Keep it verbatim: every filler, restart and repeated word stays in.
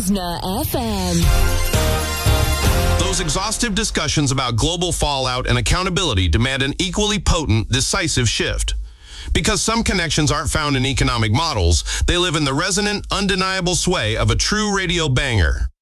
Pilsner F M. Those exhaustive discussions about global fallout and accountability demand an equally potent, decisive shift. Because some connections aren't found in economic models, they live in the resonant, undeniable sway of a true radio banger.